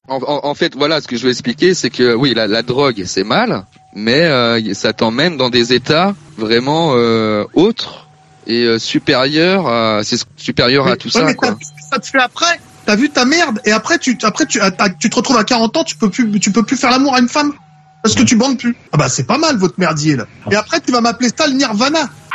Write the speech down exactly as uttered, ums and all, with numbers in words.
En, en, en fait, voilà, ce que je veux expliquer, c'est que oui, la, la drogue, c'est mal, mais euh, ça t'emmène dans des états vraiment euh, autres et euh, supérieurs à, c'est supérieur mais, à tout ouais, ça, mais quoi. t'as vu ce que ça te fait après. T'as vu ta merde et après tu, après tu, tu te retrouves à quarante ans, tu peux plus, tu peux plus faire l'amour à une femme parce que tu bandes plus. Ah bah c'est pas mal votre merdier là. Et après tu vas m'appeler ça le Nirvana.